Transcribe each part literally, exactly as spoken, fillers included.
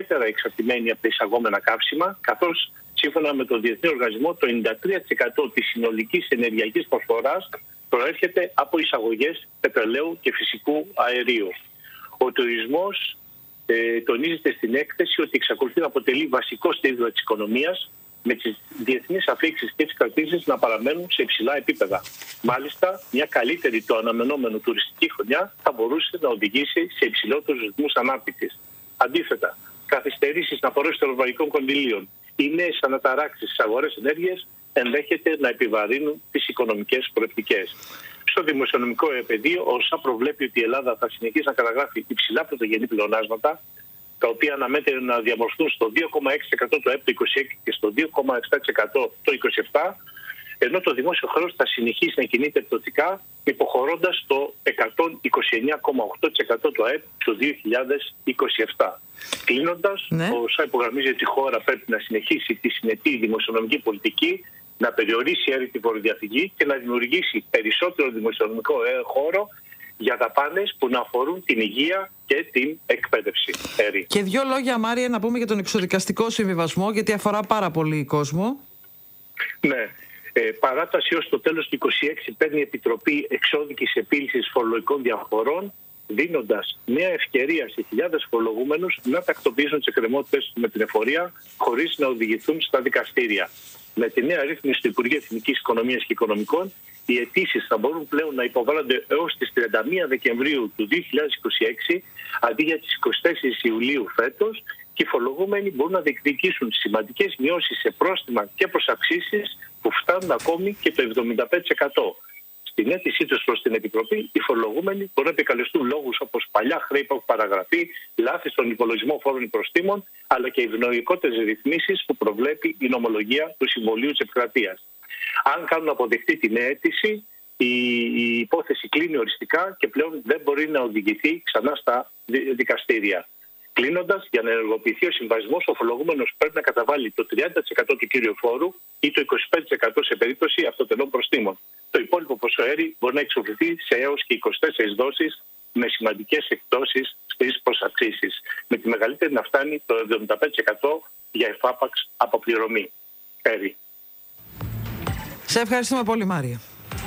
ιδιαίτερα εξαρτημένοι από τα εισαγόμενα καύσιμα, καθώς σύμφωνα με τον Διεθνή Οργανισμό το ενενήντα τρία τοις εκατό της συνολικής ενεργειακής προσφοράς προέρχεται από εισαγωγές πετρελαίου και φυσικού αερίου. Ο τουρισμός ε, τονίζεται στην έκθεση ότι εξακολουθεί να αποτελεί βασικό στίβο της οικονομίας, με τις διεθνείς αφήξεις και τις κρατήσεις να παραμένουν σε υψηλά επίπεδα. Μάλιστα, μια καλύτερη το αναμενόμενο τουριστική χρονιά θα μπορούσε να οδηγήσει σε υψηλότερους ρυθμούς ανάπτυξης. Αντίθετα, καθυστερήσεις να απορρόφηση των ευρωπαϊκών κονδυλίων, οι νέες αναταράξεις στις αγορές ενέργειας ενδέχεται να επιβαρύνουν τις οικονομικές προεπτικές. Στο δημοσιονομικό πεδίο, ο ΩΣΑ προβλέπει ότι η Ελλάδα θα συνεχίσει να καταγράφει υψηλά πρωτογενή πλεονάσματα, τα οποία αναμένεται να διαμορφωθούν στο δύο κόμμα έξι τοις εκατό το ΕΠ το είκοσι έξι και στο δύο κόμμα επτά τοις εκατό το είκοσι επτά, ενώ το δημόσιο χρέος θα συνεχίσει να κινείται πτωτικά, υποχωρώντας το εκατόν είκοσι εννέα κόμμα οκτώ τοις εκατό του ΑΕΠ το δύο χιλιάδες είκοσι επτά. Κλείνοντας, ναι. ο ΩΣΑ υπογραμμίζει ότι η χώρα πρέπει να συνεχίσει τη συνετή δημοσιονομική πολιτική, να περιορίσει έρη φοροδιαφυγή και να δημιουργήσει περισσότερο δημοσιονομικό χώρο για δαπάνες που να αφορούν την υγεία και την εκπαίδευση. Έρη. Και δύο λόγια, Μάρια, να πούμε για τον εξοδικαστικό συμβιβασμό, γιατί αφορά πάρα πολύ κόσμο. Ναι. Ε, παράταση ως το τέλος του είκοσι έξι παίρνει η Επιτροπή Εξώδικης Επίλυσης Φορολογικών Διαφορών, δίνοντας νέα ευκαιρία σε χιλιάδες φορολογούμενους να τακτοποιήσουν τις εκκρεμότητες με την εφορία χωρίς να οδηγηθούν στα δικαστήρια. Με τη νέα ρύθμιση του Υπουργείου Εθνικής Οικονομίας και Οικονομικών, οι αιτήσεις θα μπορούν πλέον να υποβάλλονται έως τις τριάντα μία Δεκεμβρίου του δύο χιλιάδες είκοσι έξι αντί για τις εικοστή τέταρτη Ιουλίου φέτος, και οι φορολογούμενοι μπορούν να διεκδικήσουν σημαντικές μειώσεις σε πρόστιμα και προσαυξήσεις που φτάνουν ακόμη και το εβδομήντα πέντε τοις εκατό. Στην αίτησή τους προς την Επιτροπή, οι φορολογούμενοι μπορούν να επικαλεστούν λόγους όπως παλιά χρέη που έχουν παραγραφεί, λάθη στον υπολογισμό φόρων ή προστίμων, αλλά και ευνοϊκότερες ρυθμίσεις που προβλέπει η νομολογία του Συμβουλίου της Επικρατείας. Αν κάνουν αποδεκτή την αίτηση, η, η υπόθεση κλείνει οριστικά και πλέον δεν μπορεί να οδηγηθεί ξανά στα δικαστήρια. Κλείνοντας, για να ενεργοποιηθεί ο συμβασμός, ο φορολογούμενος πρέπει να καταβάλει το τριάντα τοις εκατό του κύριου φόρου ή το είκοσι πέντε τοις εκατό σε περίπτωση αυτοτελών προστίμων. Το υπόλοιπο ποσό έρη μπορεί να εξοφληθεί σε έως και είκοσι τέσσερις δόσεις με σημαντικές εκπτώσεις στις προσαυξήσεις. Με τη μεγαλύτερη να φτάνει το εβδομήντα πέντε τοις εκατό για εφάπαξ αποπληρωμή. Έρη. Σε ευχαριστούμε πολύ, Μάρια.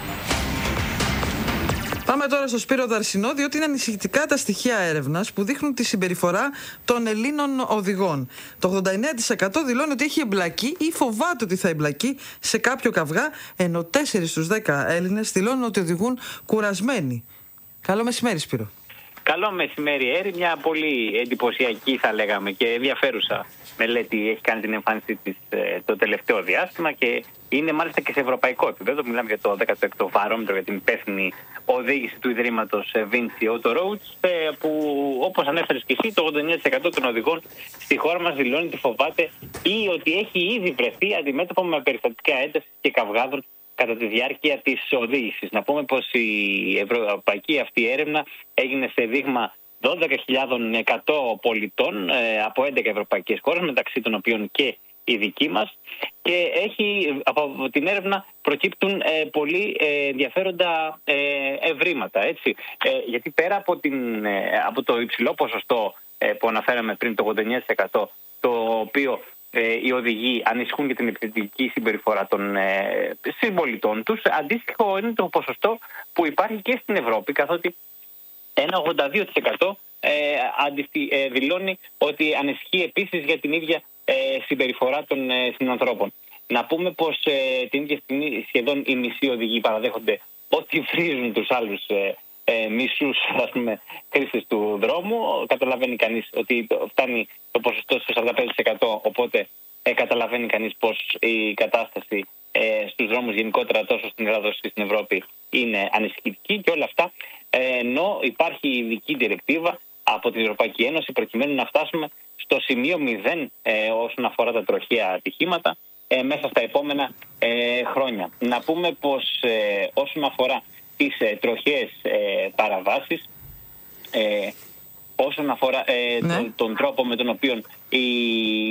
Πάμε τώρα στο Σπύρο Δαρσινό, διότι είναι ανησυχητικά τα στοιχεία έρευνας που δείχνουν τη συμπεριφορά των Ελλήνων οδηγών. Το ογδόντα εννέα τοις εκατό δηλώνει ότι έχει εμπλακεί ή φοβάται ότι θα εμπλακεί σε κάποιο καυγά, ενώ τέσσερις στους δέκα Έλληνες δηλώνουν ότι οδηγούν κουρασμένοι. Καλό μεσημέρι, Σπύρο. Καλό μεσημέρι, Έρη. Μια πολύ εντυπωσιακή, θα λέγαμε, και ενδιαφέρουσα μελέτη έχει κάνει την εμφάνισή της ε, το τελευταίο διάστημα και είναι μάλιστα και σε ευρωπαϊκό επίπεδο. Μιλάμε για το δέκατο έκτο βαρόμετρο για την υπεύθυνη οδήγηση του Ιδρύματος Vinci Auto Roads, ε, που όπως ανέφερες και εσύ, το ογδόντα εννέα τοις εκατό των οδηγών στη χώρα μας δηλώνει ότι φοβάται ή ότι έχει ήδη βρεθεί αντιμέτωπο με περιστατικά έντασης και καυγάδων κατά τη διάρκεια της οδήγησης. Να πούμε πως η ευρωπαϊκή αυτή έρευνα έγινε σε δείγμα δώδεκα χιλιάδες εκατό πολιτών ε, από έντεκα ευρωπαϊκές χώρες, μεταξύ των οποίων και η δική μας, και έχει, από την έρευνα προκύπτουν ε, πολύ ε, ενδιαφέροντα ε, ευρήματα, έτσι. Ε, γιατί πέρα από, την, ε, από το υψηλό ποσοστό ε, που αναφέραμε πριν, το ογδόντα εννέα τοις εκατό, το οποίο ε, οι οδηγοί ανησυχούν για την επιθετική συμπεριφορά των ε, συμπολιτών τους, αντίστοιχο είναι το ποσοστό που υπάρχει και στην Ευρώπη, καθότι ένα ογδόντα δύο τοις εκατό ε, αντιστη, ε, δηλώνει ότι ανησυχεί επίσης για την ίδια ε, συμπεριφορά των ε, συνανθρώπων. Να πούμε πως ε, την ίδια στιγμή σχεδόν οι μισοί οδηγοί παραδέχονται ότι βρίζουν τους άλλους ε, ε, μισούς, ας πούμε, χρήστες του δρόμου. Καταλαβαίνει κανείς ότι φτάνει το ποσοστό στο σαράντα πέντε τοις εκατό, οπότε ε, καταλαβαίνει κανείς πως η κατάσταση ε, στους δρόμους γενικότερα, τόσο στην Ελλάδα όσο και στην Ευρώπη, είναι ανησυχητική, και όλα αυτά ε, ενώ υπάρχει ειδική διρεκτίβα από την Ευρωπαϊκή Ένωση προκειμένου να φτάσουμε στο σημείο μηδέν ε, όσον αφορά τα τροχαία ατυχήματα ε, μέσα στα επόμενα ε, χρόνια. Να πούμε πως ε, όσον αφορά τις ε, τροχαίες ε, παραβάσεις, ε, όσον αφορά ε, ναι. τον, τον τρόπο με τον οποίο οι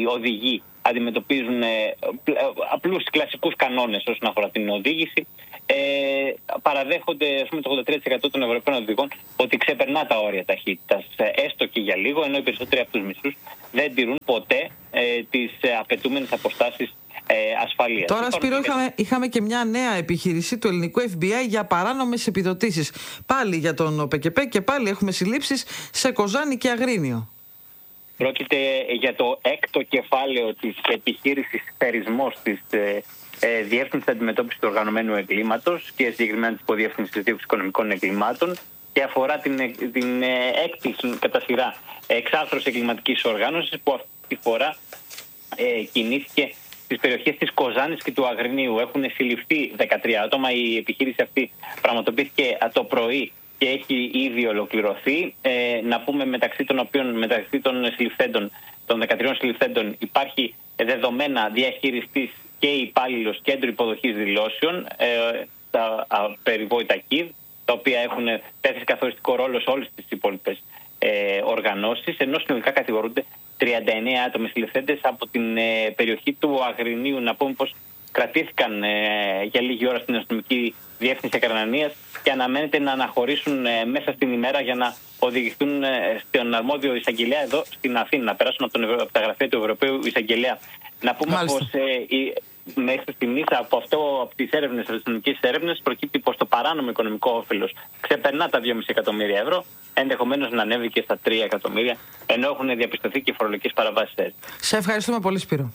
οδηγοί αντιμετωπίζουν ε, απλούς κλασικούς κανόνες όσον αφορά την οδήγηση, ε, παραδέχονται, ας πούμε, το ογδόντα τρία τοις εκατό των Ευρωπαίων οδηγών ότι ξεπερνά τα όρια ταχύτητας, έστω και για λίγο, ενώ οι περισσότεροι από τους μισθούς δεν τηρούν ποτέ ε, τις ε, απαιτούμενες αποστάσεις ε, ασφαλείας. Τώρα, Σπύρο, είχαμε, είχαμε και μια νέα επιχείρηση του ελληνικού εφ μπι άι για παράνομες επιδοτήσεις. Πάλι για τον ΠΚΠ και πάλι έχουμε συλλήψεις σε Κοζάνη και Αγρίνιο. Πρόκειται για το έκτο κεφάλαιο της επιχείρησης θερισμός της ε, ε, Διεύθυνσης Αντιμετώπισης του Οργανωμένου Εγκλήματος και συγκεκριμένα της Υποδιεύθυνσης Δίωξης Οικονομικών Εγκλημάτων και αφορά την, την ε, έκτη κατά σειρά εξάρθρωση εγκληματικής οργάνωσης που αυτή τη φορά ε, κινήθηκε στις περιοχές της Κοζάνης και του Αγρινίου. Έχουν συλληφθεί δεκατρία άτομα. Η επιχείρηση αυτή πραγματοποιήθηκε το πρωί και έχει ήδη ολοκληρωθεί. Ε, να πούμε μεταξύ των οποίων, μεταξύ των συλληφθέντων, των δεκατριών συλληφθέντων, υπάρχει δεδομένα διαχειριστής και υπάλληλος κέντρου υποδοχής δηλώσεων, ε, τα περιβόητα ΚΙΔ, τα οποία έχουν παίξει καθοριστικό ρόλο σε όλες τις υπόλοιπες ε, οργανώσεις, ενώ συνολικά κατηγορούνται τριάντα εννέα άτομα συλληφθέντες από την ε, περιοχή του Αγρινίου. Να πούμε πως κρατήθηκαν ε, για λίγη ώρα στην αστυνομική διεύθυνση Ακρανανίας και αναμένεται να αναχωρήσουν ε, μέσα στην ημέρα για να οδηγηθούν ε, στον αρμόδιο εισαγγελέα εδώ στην Αθήνα, να περάσουν από, τον Ευρω... από τα γραφεία του Ευρωπαίου Εισαγγελέα. Να πούμε Μάλιστα. πως ε, η... μέχρι στιγμής από αυτό, από τις έρευνες, τις αστυνομικές έρευνες, προκύπτει πως το παράνομο οικονομικό όφελος ξεπερνά τα δύο κόμμα πέντε εκατομμύρια ευρώ, ενδεχομένως να ανέβει και στα τρία εκατομμύρια, ενώ έχουν διαπιστωθεί και φορολογικές παραβάσεις. Σε ευχαριστούμε πολύ, Σπύρο.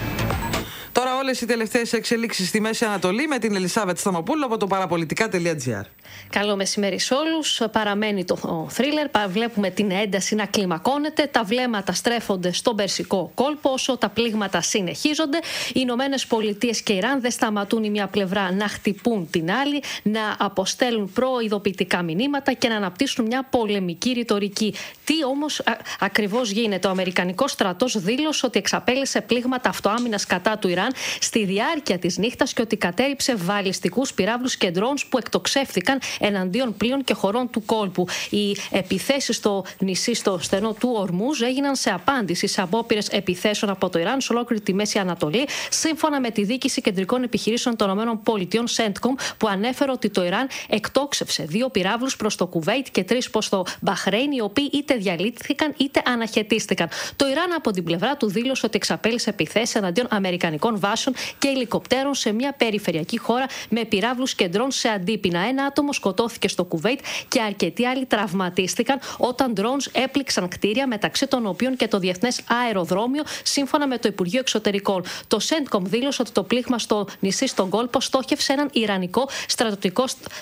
Τώρα όλες οι τελευταίες εξελίξεις στη Μέση Ανατολή με την Ελισάβετ Σταμοπούλου από το παραπολιτικά τελεία τζι άρ. Καλό μεσημέρι σε όλους. Παραμένει το θρίλερ. Βλέπουμε την ένταση να κλιμακώνεται. Τα βλέμματα στρέφονται στον Περσικό κόλπο όσο τα πλήγματα συνεχίζονται. Οι Ηνωμένες Πολιτείες και Ιράν δεν σταματούν η μία πλευρά να χτυπούν την άλλη, να αποστέλουν προειδοποιητικά μηνύματα και να αναπτύσσουν μια πολεμική ρητορική. Τι όμως ακριβώς γίνεται? Ο Αμερικανικός στρατός δήλωσε ότι εξαπέλυσε πλήγματα αυτοάμυνας κατά του Ιράν στη διάρκεια της νύχτας και ότι κατέριψε βαλιστικούς πυράβλους και ντρόουνς που εκτοξεύτηκαν εναντίον πλοίων και χωρών του κόλπου. Οι επιθέσεις στο νησί, στο στενό του Ορμούζ, έγιναν σε απάντηση σε απόπειρες επιθέσεων από το Ιράν σε ολόκληρη τη Μέση Ανατολή, σύμφωνα με τη Διοίκηση Κεντρικών Επιχειρήσεων των ΗΠΑ, Σέντκομ, που ανέφερε ότι το Ιράν εκτόξευσε δύο πυράβλους προς το Κουβέιτ και τρεις προς το Μπαχρέιν, οι οποίοι είτε διαλύθηκαν είτε αναχαιτίστηκαν. Το Ιράν από την πλευρά του δήλωσε ότι εξαπέλυσε επιθέσεις εναντίον αμερικανικών βάσεων και ελικοπτέρων σε μια περιφερειακή χώρα με πυράβλους και ντρόουν σε αντίπεινα. Ένα άτομο σκοτώθηκε στο Κουβέιτ και αρκετοί άλλοι τραυματίστηκαν όταν ντρόουνς έπληξαν κτίρια, μεταξύ των οποίων και το Διεθνές Αεροδρόμιο, σύμφωνα με το Υπουργείο Εξωτερικών. Το Σέντκομ δήλωσε ότι το πλήγμα στο νησί στον κόλπο στόχευσε έναν ιρανικό στρατιωτικό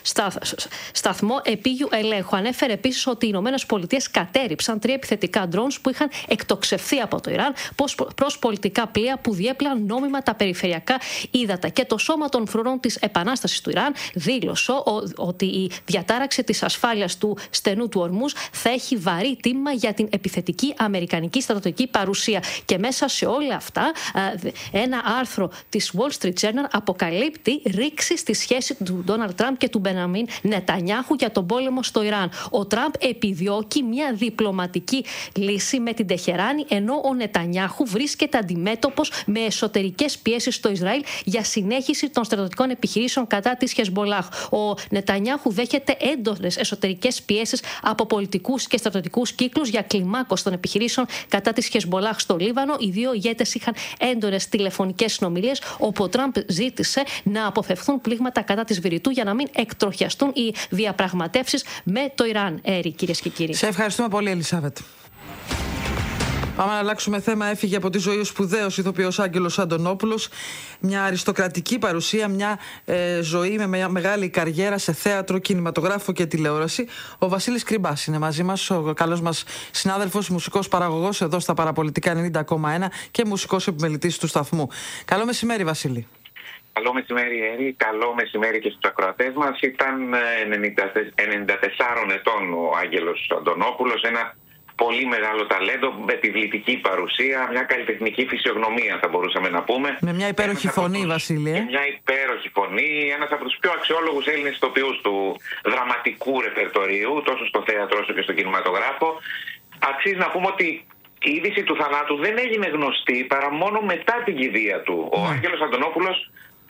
σταθμό επίγειου ελέγχου. Ανέφερε επίσης ότι οι Ηνωμένες Πολιτείες κατέριψαν τρία επιθετικά ντρόουνς που είχαν εκτοξευθεί από το Ιράν προς πολιτικά πλοία που διέπλαν νόμιμα τα περιφερειακά ύδατα. Και το Σώμα των Φρουρών της Επανάστασης του Ιράν δήλωσε ότι η διατάραξη της ασφάλειας του στενού του Ορμούζ θα έχει βαρύ τίμημα για την επιθετική αμερικανική στρατιωτική παρουσία. Και μέσα σε όλα αυτά, ένα άρθρο της Wall Street Journal αποκαλύπτει ρήξη στη σχέση του Ντόναλντ Τραμπ και του Μπενιαμίν Νετανιάχου για τον πόλεμο στο Ιράν. Ο Τραμπ επιδιώκει μια διπλωματική λύση με την Τεχεράνη, ενώ ο Νετανιάχου βρίσκεται αντιμέτωπος με εσωτερικές πιέσεις στο Ισραήλ για συνέχιση των στρατιωτικών επιχειρήσεων κατά της Χεσμολάχ. Ο Νετανιάχου δέχεται έντονες εσωτερικές πιέσεις από πολιτικούς και στρατιωτικούς κύκλους για κλιμάκωση των επιχειρήσεων κατά της Χεσμολάχ στο Λίβανο. Οι δύο ηγέτες είχαν έντονες τηλεφωνικές συνομιλίες, όπου ο Τραμπ ζήτησε να αποφευθούν πλήγματα κατά της Βηρητού για να μην εκτροχιαστούν οι διαπραγματεύσεις με το Ιράν. Έρη, κυρίες και κύριοι. Σε ευχαριστούμε πολύ, Ελισάβετ. Πάμε να αλλάξουμε θέμα. Έφυγε από τη ζωή ο σπουδαίος ηθοποιός Άγγελος Αντωνόπουλος. Μια αριστοκρατική παρουσία, μια ε, ζωή με μια μεγάλη καριέρα σε θέατρο, κινηματογράφο και τηλεόραση. Ο Βασίλης Κρυμπάς είναι μαζί μας, ο καλός μας συνάδελφος, μουσικός παραγωγός εδώ στα Παραπολιτικά ενενήντα κόμμα ένα και μουσικός επιμελητής του σταθμού. Καλό μεσημέρι, Βασίλη. Καλό μεσημέρι, Έρη. Καλό μεσημέρι και στους ακροατές μας. Ήταν ενενήντα τεσσάρων ετών ο Άγγελος Αντωνόπουλος, ένα πολύ μεγάλο ταλέντο, με επιβλητική παρουσία, μια καλλιτεχνική φυσιογνωμία θα μπορούσαμε να πούμε. Με μια υπέροχη φωνή, τους... Βασίλη. Ε? Μια υπέροχη φωνή, ένας από τους πιο αξιόλογους Έλληνες ηθοποιούς του δραματικού ρεπερτορίου, τόσο στο θέατρο όσο και στο κινηματογράφο. Αξίζει να πούμε ότι η είδηση του θανάτου δεν έγινε γνωστή παρά μόνο μετά την κηδεία του. Ο mm. Άγγελος Αντωνόπουλος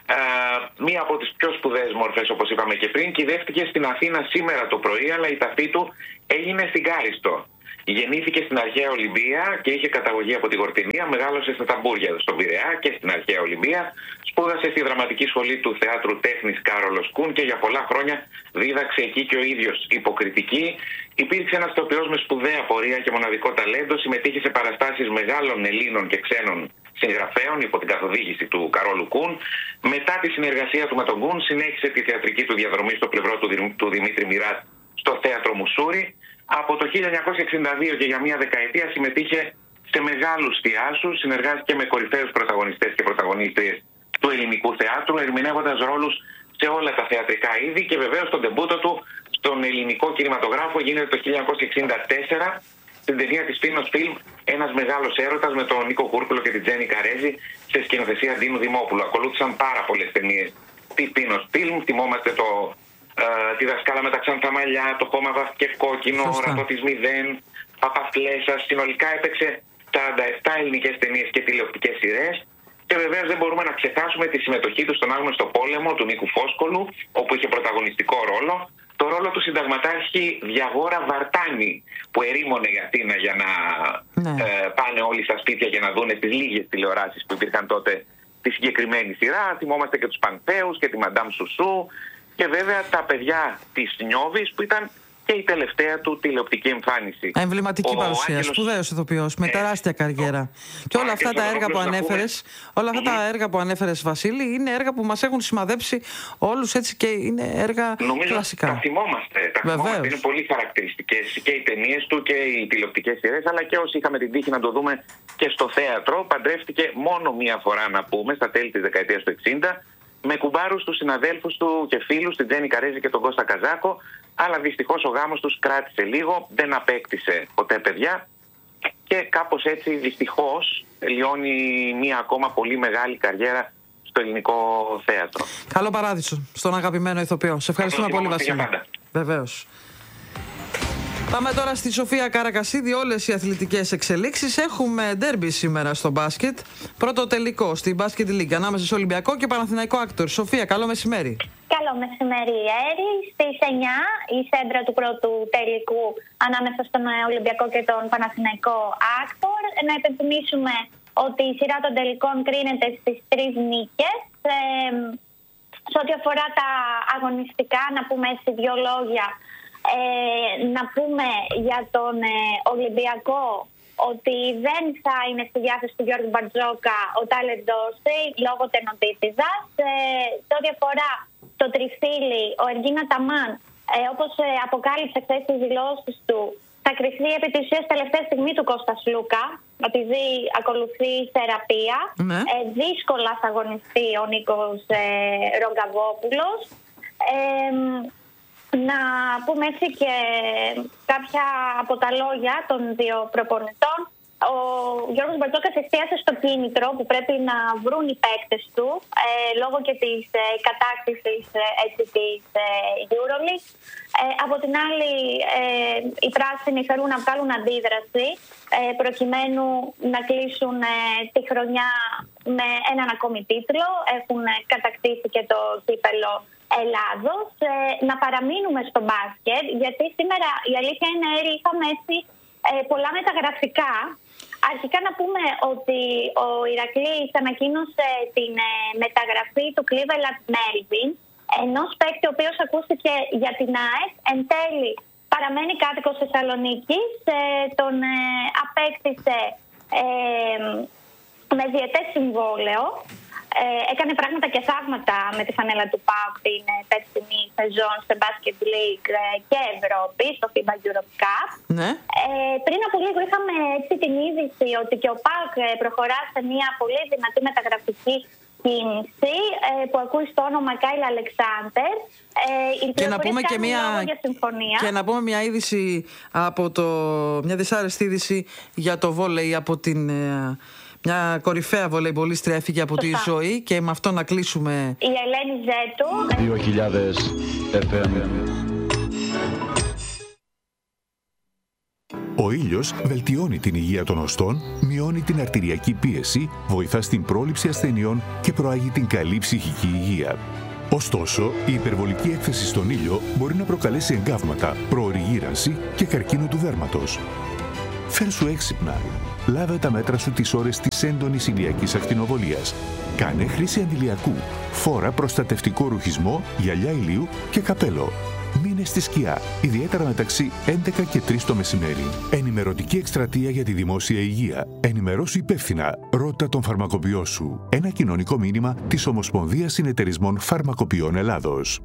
μία από τις πιο σπουδαίες μορφές, όπως είπαμε και πριν. Κυδεύτηκε στην Αθήνα σήμερα το πρωί, αλλά η ταφή του έγινε στην Κάριστο. Γεννήθηκε στην αρχαία Ολυμπία και είχε καταγωγή από τη Γορτινία. Μεγάλωσε στα Ταμπούρια στον Πειραιά και στην αρχαία Ολυμπία. Σπούδασε στη Δραματική Σχολή του Θεάτρου Τέχνης Κάρολος Κούν και για πολλά χρόνια δίδαξε εκεί και ο ίδιος υποκριτική. Υπήρξε ένας ηθοποιός με σπουδαία πορεία και μοναδικό ταλέντο. Συμμετείχε σε παραστάσεις μεγάλων Ελλήνων και ξένων συγγραφέων υπό την καθοδήγηση του Καρόλου Κούν. Μετά τη συνεργασία του με τον Κούν, συνέχισε τη θεατρική του διαδρομή στο πλευρό του, Δη, του Δημήτρη Μοιράτ στο Θέατρο Μουσούρι. Από το χίλια εννιακόσια εξήντα δύο και για μία δεκαετία συμμετείχε σε μεγάλους θειάσους, συνεργάστηκε με κορυφαίους πρωταγωνιστές και πρωταγωνίστριες του ελληνικού θεάτρου, ερμηνεύοντας ρόλους σε όλα τα θεατρικά είδη, και βεβαίως τον ντεμπούτο του στον ελληνικό κινηματογράφο γίνεται το χίλια εννιακόσια εξήντα τέσσερα στην ταινία της Πίνος Φιλμ, ένας μεγάλος έρωτας, με τον Νίκο Κούρκουλο και την Τζέννη Καρέζη σε σκηνοθεσία Ντίνου Δημόπουλου. Ακολούθησαν πάρα πολλές ταινίες της Πίνος Φιλμ. Θυμόμαστε το Uh, τη Δασκάλα με τα ξανθά μαλλιά, το Χώμα βάφτηκε κόκκινο, ο Ρατό Μηδέν, Παπαφλέσσα. Συνολικά έπαιξε σαράντα επτά ελληνικές ταινίες και τηλεοπτικές σειρές. Και βεβαίως δεν μπορούμε να ξεχάσουμε τη συμμετοχή του στον Άγνωστο Πόλεμο του Νίκου Φόσκολου, όπου είχε πρωταγωνιστικό ρόλο. Το ρόλο του συνταγματάρχη Διαγόρα Βαρτάνη, που ερήμωνε η Αθήνα για να ναι. ε, πάνε όλοι στα σπίτια για να δουν τις λίγες τηλεοράσεις που υπήρχαν τότε τη συγκεκριμένη σειρά. Θυμόμαστε και τους Πανθέους και τη Μαντάμ Σουσού. Και βέβαια τα παιδιά της Νιώβης, που ήταν και η τελευταία του τηλεοπτική εμφάνιση. Εμβληματική ο παρουσία, Άγγελος... σπουδαίος ηθοποιός, με ε, τεράστια καριέρα. Το... Και όλα αυτά τα έργα που ανέφερες, όλα αυτά τα έργα που ανέφερες, Βασίλη, είναι έργα που μας έχουν σημαδέψει όλους, έτσι, και είναι έργα νομίζω κλασικά. Τα θυμόμαστε, τα θυμόμαστε. Είναι πολύ χαρακτηριστικές και οι ταινίες του και οι τηλεοπτικές σειρές, αλλά και όσοι είχαμε την τύχη να το δούμε και στο θέατρο. Παντρεύτηκε μόνο μία φορά, να πούμε, στα τέλη της δεκαετίας του εξήντα. Με κουμπάρους τους συναδέλφους του και φίλους, την Τζέννη Καρέζη και τον Κώστα Καζάκο, αλλά δυστυχώς ο γάμος τους κράτησε λίγο, δεν απέκτησε ποτέ παιδιά και κάπως έτσι δυστυχώς λιώνει μία ακόμα πολύ μεγάλη καριέρα στο ελληνικό θέατρο. Καλό παράδεισο στον αγαπημένο ηθοποιό. Σε ευχαριστούμε πολύ, Βασίλη. Βεβαίως. Πάμε τώρα στη Σοφία Καρακασίδη, όλες οι αθλητικές εξελίξεις. Έχουμε ντέρμπι σήμερα στο μπάσκετ. Πρώτο τελικό στη Μπάσκετ Λίγκ ανάμεσα σε Ολυμπιακό και Παναθηναϊκό Άκτορ. Σοφία, καλό μεσημέρι. Καλό μεσημέρι, Έρη. Στις εννιά η σέντρα του πρώτου τελικού ανάμεσα στον Ολυμπιακό και τον Παναθηναϊκό Άκτορ. Να υπενθυμίσουμε ότι η σειρά των τελικών κρίνεται στις τρεις νίκες. Ε, σε ό,τι αφορά τα αγωνιστικά, να πούμε έτσι δύο λόγια. Ε, να πούμε για τον ε, Ολυμπιακό ότι δεν θα είναι στη διάθεση του Γιώργου Μπαρτζόκα ο Τάλεντος λόγω τενοντίτιδας. Ε, σε ό,τι αφορά το τριφύλι, ο Εργίνα Ταμάν, ε, όπως ε, αποκάλυψε χθες στις δηλώσεις του, θα κρυφθεί επί της ουσίας τελευταία στιγμή του Κώστα Λούκα, επειδή ακολουθεί θεραπεία. Ναι. Ε, δύσκολα θα αγωνιστεί ο Νίκος ε, Ρογκαβόπουλος. Ε, Να πούμε έτσι και κάποια από τα λόγια των δύο προπονητών. Ο Γιώργος Μπαρτζόκας εστίασε στο κίνητρο που πρέπει να βρουν οι παίκτες του ε, λόγω και της ε, κατάκτησης ε, έτσι, της ε, EuroLeague. Ε, από την άλλη, ε, οι πράσινοι θέλουν να βγάλουν αντίδραση ε, προκειμένου να κλείσουν ε, τη χρονιά με έναν ακόμη τίτλο. Έχουν ε, κατακτήσει και το κύπελο Ελλάδος. Ε, να παραμείνουμε στο μπάσκετ, γιατί σήμερα η αλήθεια είναι, είχαμε έτσι ε, πολλά μεταγραφικά. Αρχικά να πούμε ότι ο Ηρακλής ανακοίνωσε την ε, μεταγραφή του Cleveland Melvin, ενός παίκτη ο οποίος ακούστηκε για την ΑΕΚ, εν τέλει παραμένει κάτοικος Θεσσαλονίκης, ε, τον ε, απέκτησε ε, με διετές συμβόλαιο. Ε, έκανε πράγματα και θαύματα με τη φανέλα του ΠΑΟΚ την ε, περσινή σεζόν σε Basket League ε, και Ευρώπη, στο φίμπα Europe Cup. Ναι. Ε, πριν από λίγο είχαμε έτσι την είδηση ότι και ο ΠΑΟΚ ε, προχωρά σε μια πολύ δυνατή μεταγραφική κίνηση ε, που ακούει στο όνομα Κάιλ Αλεξάντερ. Ε, και, να πούμε και, μια... και να πούμε μια είδηση από το... μια δυσάρεστη είδηση για το βόλεϊ από την... Ε... Μια κορυφαία βολεϊμπολίστρια έφυγε από Σωστά. τη ζωή και με αυτό να κλείσουμε. Η Ελένη Ζέτου. δύο χιλιάδες εφ εμ. Ο ήλιος βελτιώνει την υγεία των οστών, μειώνει την αρτηριακή πίεση, βοηθά στην πρόληψη ασθενειών και προάγει την καλή ψυχική υγεία. Ωστόσο, η υπερβολική έκθεση στον ήλιο μπορεί να προκαλέσει εγκάβματα, προωρή γύρανση και καρκίνο του δέρματος. Φέρσου έξυπνα. Λάβε τα μέτρα σου τις ώρες της έντονης ηλιακής ακτινοβολίας. Κάνε χρήση αντιλιακού. Φόρα προστατευτικό ρουχισμό, γυαλιά ηλίου και καπέλο. Μείνε στη σκιά, ιδιαίτερα μεταξύ έντεκα και τρεις το μεσημέρι. Ενημερωτική εκστρατεία για τη δημόσια υγεία. Ενημερώσου υπεύθυνα. Ρώτα τον φαρμακοποιό σου. Ένα κοινωνικό μήνυμα της Ομοσπονδίας Συνεταιρισμών Φαρμακοποιών Ελλάδος.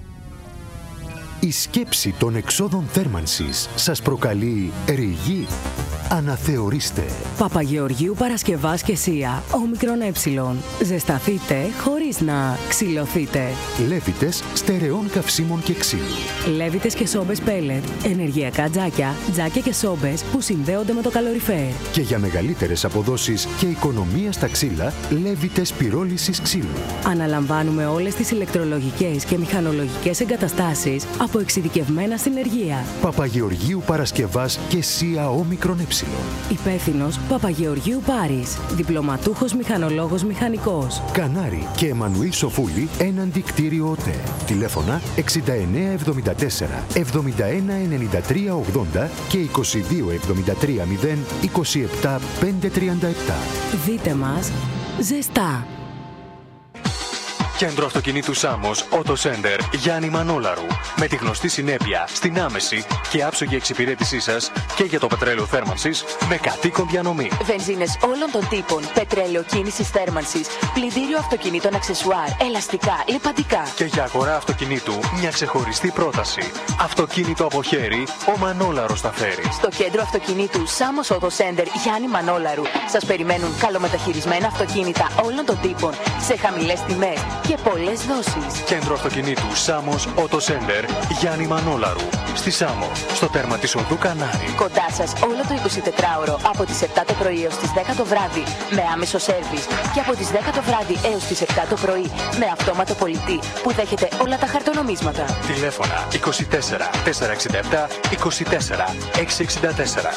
Η σκέψη των εξόδων θέρμανσης σας προκαλεί ρηγή. Αναθεωρήστε. Παπαγεωργίου Παρασκευάς και Σία, όμικρον ε. Ζεσταθείτε χωρίς να ξυλωθείτε. Λέβητες στερεών καυσίμων και ξύλου. Λέβητες και σόμπες πέλετ. Ενεργειακά τζάκια, τζάκια και σόμπες που συνδέονται με το καλοριφέρ. Και για μεγαλύτερες αποδόσεις και οικονομία στα ξύλα, Λέβητες πυρόλησης ξύλου. Αναλαμβάνουμε όλες τις ηλεκτρολογικές και μηχανολογικές εγκαταστάσεις από εξειδικευμένα συνεργεία. Παπαγεωργίου Παρασκευάς και Σία, όμικρον ε. Υπεύθυνος Παπαγεωργίου Πάρης. Διπλωματούχος μηχανολόγος μηχανικός. Κανάρη και Εμμανουήλ Σοφούλη έναντι κτίριο ΟΤΕ. Τηλέφωνα εξήντα εννέα εβδομήντα τέσσερα εβδομήντα ένα ενενήντα τρία ογδόντα και είκοσι δύο εβδομήντα τρία μηδέν είκοσι επτά πεντακόσια τριάντα επτά. Δείτε μας ζεστά. Κέντρο αυτοκινήτου Σάμος Auto Center Γιάννη Μανόλαρου. Με τη γνωστή συνέπεια στην άμεση και άψογη εξυπηρέτησή σας και για το πετρέλαιο θέρμανσης με κατοίκον διανομή. Βενζίνες όλων των τύπων, πετρέλαιο κίνησης θέρμανσης, πλυντήριο αυτοκινήτων αξεσουάρ, ελαστικά, λιπαντικά. Και για αγορά αυτοκινήτου μια ξεχωριστή πρόταση. Αυτοκίνητο από χέρι, ο Μανόλαρος τα φέρει. Στο κέντρο αυτοκινήτου Σάμος Auto Center Γιάννη Μανόλαρου σας περιμένουν καλομεταχειρισμένα αυτοκίνητα όλων των τύπων σε χαμηλές τιμές και πολλές δόσεις. Κέντρο αυτοκινήτου Σάμος Auto Center Γιάννη Μανόλαρου. Στη Σάμο, στο τέρμα της οδού Κανάρη. Κοντά σας όλο το εικοσιτετράωρο από τις επτά το πρωί έως τις δέκα το βράδυ με άμεσο σέρβις και από τις δέκα το βράδυ έως τις επτά το πρωί με αυτόματο πολιτή που δέχεται όλα τα χαρτονομίσματα. Τηλέφωνα είκοσι τέσσερα τετρακόσια εξήντα επτά είκοσι τέσσερα εξακόσια εξήντα τέσσερα.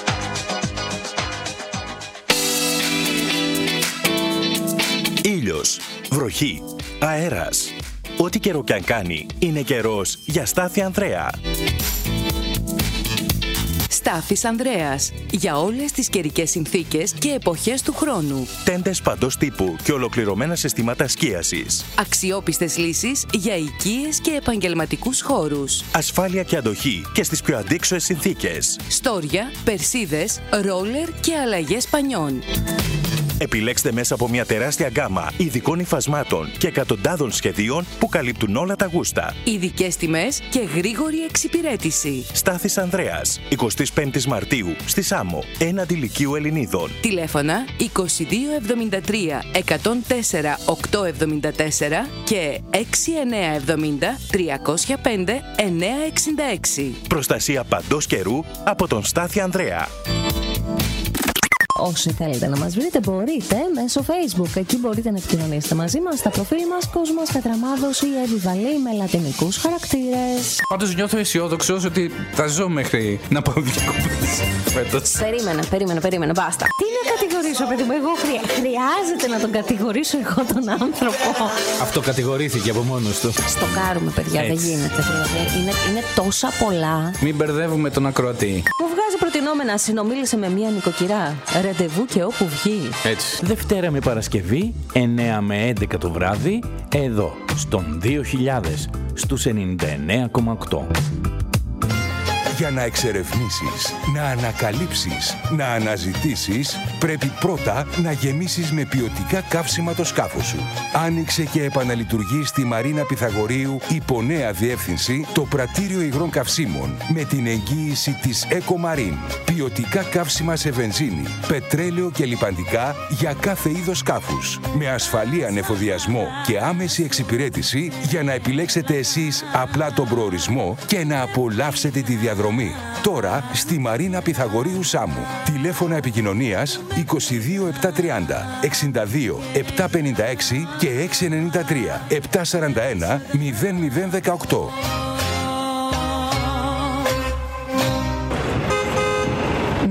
Ήλιος, βροχή, αέρας. Ό,τι καιρό κι αν κάνει, είναι καιρός για Στάθη Ανδρέα. Στάθης Ανδρέας. Για όλες τις καιρικές συνθήκες και εποχές του χρόνου. Τέντες παντός τύπου και ολοκληρωμένα συστήματα σκίασης. Αξιόπιστες λύσεις για οικίες και επαγγελματικούς χώρους. Ασφάλεια και αντοχή και στις πιο αντίξωες συνθήκες. Στόρια, περσίδες, ρόλερ και αλλαγές πανιών. Επιλέξτε μέσα από μια τεράστια γκάμα ειδικών υφασμάτων και εκατοντάδων σχεδίων που καλύπτουν όλα τα γούστα. Ειδικές τιμές και γρήγορη εξυπηρέτηση. Στάθης Ανδρέας, εικοστή πέμπτη Μαρτίου, στη Σάμο, έναντι Λυκείου Ελληνίδων. Τηλέφωνα είκοσι δύο εβδομήντα τρία εκατόν τέσσερα οκτακόσια εβδομήντα τέσσερα και έξι εννέα εβδομήντα τριακόσια πέντε εννιακόσια εξήντα έξι. Προστασία παντός καιρού από τον Στάθη Ανδρέα. Όσοι θέλετε να μας βρείτε μπορείτε μέσω Facebook. Εκεί μπορείτε να επικοινωνήσετε μαζί μας στα προφίλ μας Κόσμος Κατραμάδος ή Εύη Βαλή με λατινικούς χαρακτήρες. Πάντως νιώθω αισιόδοξος ότι θα ζω μέχρι να πάω διακοπές φέτος. Περίμενε, περίμενε, περίμενε, μπάστα. Τι να κατηγορήσω, παιδί μου, εγώ χρεια... χρειάζεται να τον κατηγορήσω εγώ τον άνθρωπο. Αυτό κατηγορήθηκε από μόνος του. Στο κάρουμε, παιδιά, έτσι. Δεν γίνεται. Δηλαδή. Είναι, είναι τόσα πολλά. Μην μπερδεύουμε τον ακροατή. Μου βγάζει προτινόμενα, συνομίλησε με μία νοικοκυρά. Ραντεβού και όπου βγει. Έτσι. Δευτέρα με Παρασκευή, εννέα με έντεκα το βράδυ, εδώ, στον δύο χιλιάδες, στους ενενήντα εννέα κόμμα οκτώ. Για να εξερευνήσεις, να ανακαλύψεις, να αναζητήσεις, πρέπει πρώτα να γεμίσεις με ποιοτικά καύσιμα το σκάφος σου. Άνοιξε και επαναλειτουργεί στη Μαρίνα Πυθαγορείου υπό νέα διεύθυνση το πρατήριο υγρών καυσίμων με την εγγύηση της Ecomarine. Ποιοτικά καύσιμα σε βενζίνη, πετρέλαιο και λιπαντικά για κάθε είδος σκάφους. Με ασφαλή ανεφοδιασμό και άμεση εξυπηρέτηση για να επιλέξετε εσείς απλά τον προορισμό και να απολαύσετε τη διαδρομή. Τώρα στη Μαρίνα Πυθαγορείου Σάμου. Τηλέφωνα επικοινωνίας είκοσι δύο επτακόσια τριάντα εξήντα δύο επτακόσια πενήντα έξι και έξι εννιά τρία επτακόσια σαράντα ένα μηδέν μηδέν δεκαοκτώ.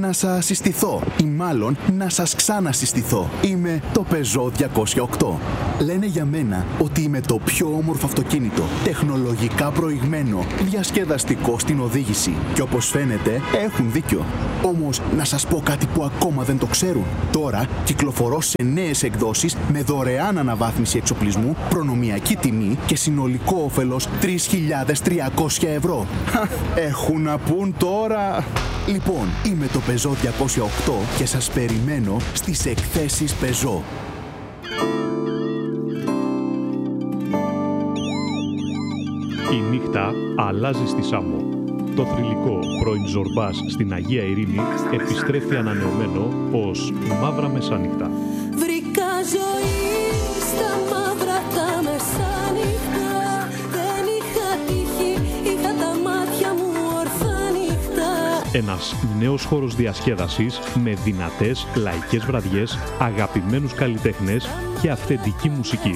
να σας συστηθώ ή μάλλον να σας ξανασυστηθώ. Είμαι το Peugeot διακόσια οκτώ. Λένε για μένα ότι είμαι το πιο όμορφο αυτοκίνητο, τεχνολογικά προηγμένο, διασκεδαστικό στην οδήγηση. Και όπως φαίνεται έχουν δίκιο. Όμως να σας πω κάτι που ακόμα δεν το ξέρουν. Τώρα κυκλοφορώ σε νέες εκδόσεις με δωρεάν αναβάθμιση εξοπλισμού, προνομιακή τιμή και συνολικό όφελος τρεις χιλιάδες τριακόσια ευρώ. Έχουν να πούν τώρα. Λοιπόν, είμαι το Peugeot διακόσια οκτώ και σας περιμένω στις εκθέσεις Peugeot. Η νύχτα αλλάζει στη Σάμο. Το θρυλικό πρώην Ζορμπάς στην Αγία Ειρήνη επιστρέφει ανανεωμένο ως Μαύρα Μεσάνυχτα. Βρήκα ζωή στα μαύρα τα μεσάνυχτα. Δεν είχα τύχη, είχα τα μάτια μου ορθά νύχτα. Ένας νέος χώρος διασκέδασης με δυνατές λαϊκές βραδιές, αγαπημένους καλλιτέχνες και αυθεντική μουσική.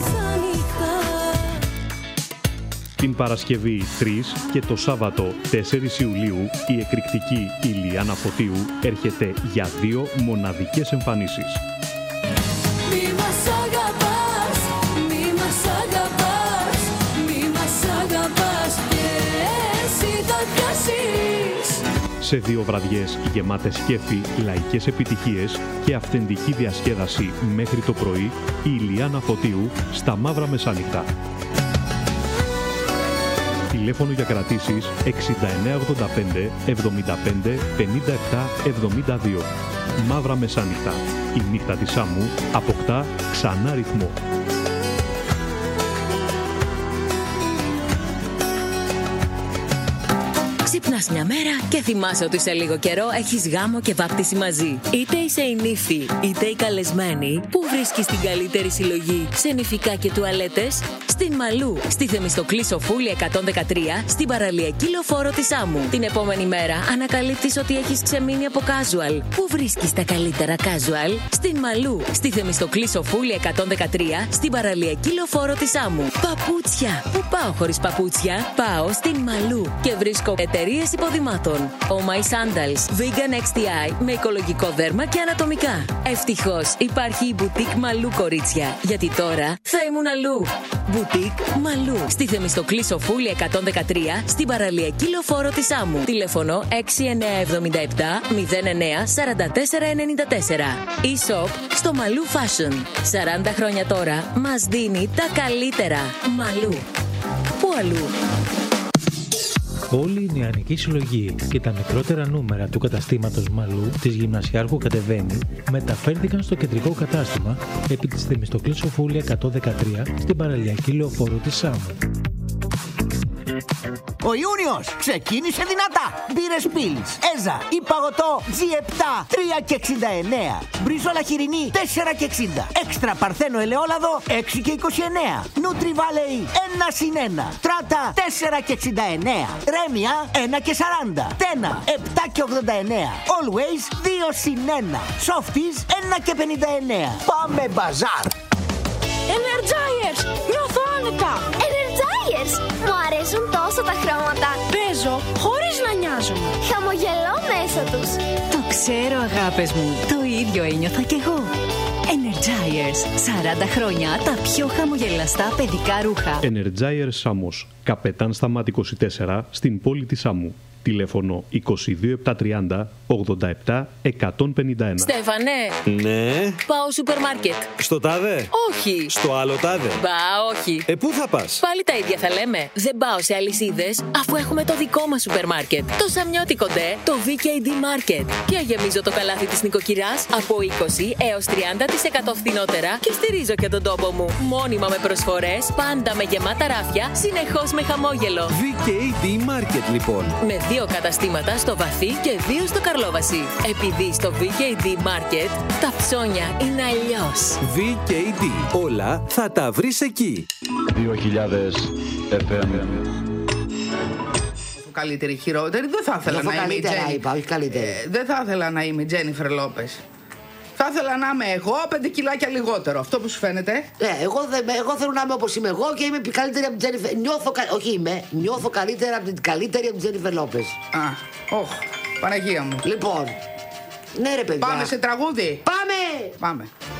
Την Παρασκευή τρεις και το Σάββατο τέσσερις Ιουλίου η εκρηκτική Ηλιάνα Φωτίου έρχεται για δύο μοναδικές εμφανίσεις. Μη μας αγαπάς, μη μας αγαπάς, μη μας αγαπάς και εσύ θα πιάσεις. Σε δύο βραδιές γεμάτες κέφι, λαϊκές επιτυχίες και αυθεντική διασκέδαση μέχρι το πρωί η Ηλιάνα Φωτίου στα Μαύρα Μεσάνυχτα. Τηλέφωνο για κρατήσεις εξήντα εννέα ογδόντα πέντε εβδομήντα πέντε πενήντα επτά εβδομήντα δύο. Μαύρα Μεσάνυχτα. Η νύχτα της Σάμου αποκτά ξανά ρυθμό. Ξυπνάς μια μέρα και θυμάσαι ότι σε λίγο καιρό έχεις γάμο και βάπτιση μαζί. Είτε είσαι η νύφη, είτε η καλεσμένη, που βρίσκεις την καλύτερη συλλογή σε νηφικά και τουαλέτες? Στην Μαλού, στη Θεμιστοκλή Σοφούλη εκατόν δεκατρία, στην παραλιακή λεωφόρο της Σάμου. Την επόμενη μέρα ανακαλύπτεις ότι έχεις ξεμείνει από casual. Πού βρίσκεις τα καλύτερα casual? Στην Μαλού, στη Θεμιστοκλή Σοφούλη εκατόν δεκατρία, στην παραλιακή λεωφόρο της Σάμου. Παπούτσια. Πού πάω χωρίς παπούτσια? Πάω στην Μαλού και βρίσκω εταιρείες υποδημάτων. Oh My Sandals, Vegan εξ τι άι με οικολογικό δέρμα και ανατομικά. Ευτυχώς υπάρχει η Boutique Μαλού, κορίτσια, γιατί τώρα θα ήμουν αλλού. Boutique Μαλού, στη Θεμιστοκλή Σοφούλη εκατόν δεκατρία, στην παραλιακή λεωφόρο της Σάμου. Τηλέφωνο έξι εννέα εβδομήντα επτά μηδέν εννέα σαράντα τέσσερα ενενήντα τέσσερα. E-shop στο Μαλού Fashion. σαράντα χρόνια τώρα μας δίνει τα καλύτερα. Μαλού. Πού αλλού? Όλη η νεανική συλλογή και τα μικρότερα νούμερα του καταστήματος Μαλού της Γυμνασιάρχου Κατεβαίνει μεταφέρθηκαν στο κεντρικό κατάστημα επί της Θεμιστοκλής Σοφούλη εκατόν δεκατρία στην παραλιακή λεωφόρο της Σάμου. Ο Ιούνιος ξεκίνησε δυνατά. Μπύρες Πίλς, Έζα ή παγωτό τζι επτά τρία και εξήντα εννέα. Μπριζόλα χοιρινή τέσσερα και εξήντα. Έξτρα παρθένο ελαιόλαδο έξι και είκοσι εννέα. Νούτρι Βάλεϊ ένα συν ένα. Τράτα τέσσερα και εξήντα εννέα. Ρέμια ένα και σαράντα. Τένα επτά και ογδόντα εννέα. Always δύο συν ένα. Softies ένα και πενήντα εννέα. Πάμε μπαζάρ. Energizers! Νιώθω άνετα! Energizers! Μου αρέσουν τόσο τα χρώματα. Παίζω χωρίς να νοιάζομαι. Χαμογελώ μέσα τους. Το ξέρω, αγάπες μου. Το ίδιο ένιωθα κι εγώ. Energizers. σαράντα χρόνια τα πιο χαμογελαστά παιδικά ρούχα. Energizers Σάμος. Καπετάν Σταμάτη είκοσι τέσσερα στην πόλη της Σάμου. Τηλέφωνο είκοσι δύο επτακόσια τριάντα ογδόντα επτά εκατόν πενήντα ένα. Στέφανε! Ναι. Πάω σούπερ μάρκετ. Στο τάδε? Όχι. Στο άλλο τάδε? Μπα, όχι. Ε, πού θα πας? Πάλι τα ίδια θα λέμε. Δεν πάω σε αλυσίδες, αφού έχουμε το δικό μας σούπερ μάρκετ. Το Σαμιώτικο ντε, το βι κέι ντι Market. Και γεμίζω το καλάθι της νοικοκυράς από είκοσι έως τριάντα τοις εκατό φθηνότερα και στηρίζω και τον τόπο μου. Μόνιμα με προσφορές, πάντα με γεμάτα ράφια, συνεχώς με χαμόγελο. βι κέι ντι Market, λοιπόν. Με δύο καταστήματα στο Βαθύ και δύο στο Καρλόβαση. Επειδή στο βι κέι ντι Market τα ψώνια είναι αλλιώς. βι κέι ντι. Όλα θα τα βρεις εκεί. δύο χιλιάδες εφ εμ. Καλύτερη, χειρότερη. Δεν θα ήθελα να είμαι η Τζένι... ε, Δεν θα ήθελα να είμαι η Τζένιφερ Λόπες. Θα ήθελα να είμαι εγώ πέντε κιλάκια λιγότερο. Αυτό που σου φαίνεται. Ναι, εγώ, εγώ θέλω να είμαι όπως είμαι εγώ και είμαι καλύτερη από την Τζένιφερ. Νιώθω, όχι είμαι, νιώθω καλύτερα από την καλύτερη από την Τζένιφερ Λόπες. Α, όχ, Παναγία μου. Λοιπόν, Ναι, ρε παιδιά. Πάμε σε τραγούδι. Πάμε! Πάμε.